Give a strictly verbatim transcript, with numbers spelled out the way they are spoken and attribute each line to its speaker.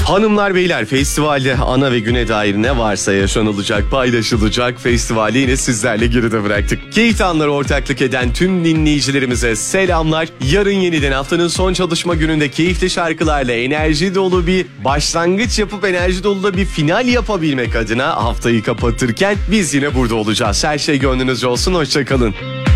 Speaker 1: Hanımlar beyler, festivalde ana ve güne dair ne varsa yaşanılacak, paylaşılacak festivali yine sizlerle geride bıraktık. Keyifli anlara ortaklık eden tüm dinleyicilerimize selamlar. Yarın yeniden haftanın son çalışma gününde keyifli şarkılarla enerji dolu bir başlangıç yapıp enerji dolu da bir final yapabilmek adına haftayı kapatırken biz yine burada olacağız. Her şey gönlünüzce olsun, hoşça kalın.